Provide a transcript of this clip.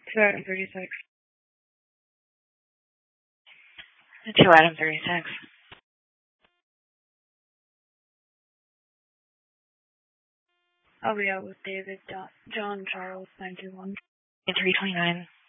2 item 36. 2 item 36. Oh yeah, with David, John, Charles, 921. 329.